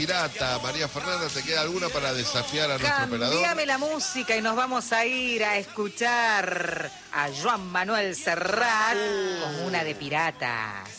Pirata, María Fernanda, ¿te queda alguna para desafiar a nuestro operador? Cambiame la música y nos vamos a ir a escuchar a Joan Manuel Serrat con una de piratas.